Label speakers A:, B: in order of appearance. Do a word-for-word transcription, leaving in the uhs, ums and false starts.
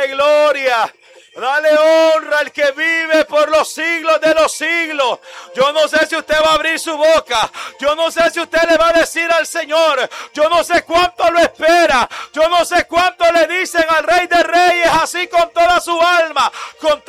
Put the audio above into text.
A: Dale gloria. Dale honra al que vive por los siglos de los siglos. Yo no sé si usted va a abrir su boca. Yo no sé si usted le va a decir al Señor. Yo no sé cuánto lo espera. Yo no sé cuánto le dicen al Rey de Reyes así con toda su alma, con